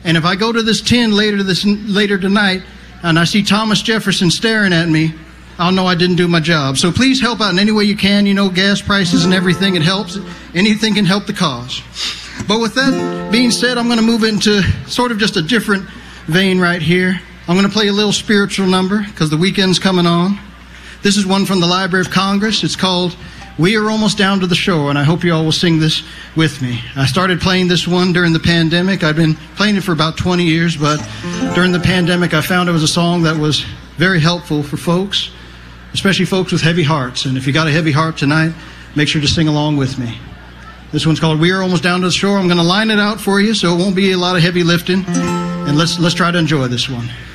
And if I go to this 10 later tonight and I see Thomas Jefferson staring at me, I'll know I didn't do my job. So please help out in any way you can. You know, gas prices and everything, it helps. Anything can help the cause. But with that being said, I'm going to move into sort of just a different vein right here. I'm going to play a little spiritual number because the weekend's coming on. This is one from the Library of Congress. It's called We Are Almost Down to the Shore, and I hope you all will sing this with me. I started playing this one during the pandemic. I've been playing it for about 20 years, but during the pandemic I found it was a song that was very helpful for folks, especially folks with heavy hearts. And if you got a heavy heart tonight, make sure to sing along with me. This one's called We Are Almost Down to the Shore. I'm going to line it out for you so it won't be a lot of heavy lifting, and let's try to enjoy this one.